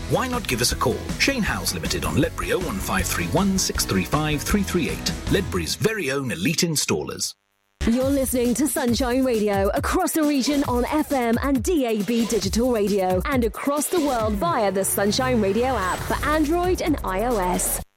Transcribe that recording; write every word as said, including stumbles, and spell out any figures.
why not give us a call? Shane Howes Limited on Ledbury oh one five three one, six three five, three three eight. Ledbury's very own elite installers. You're listening to Sunshine Radio across the region on F M and D A B digital radio and across the world via the Sunshine Radio app for Android and iOS.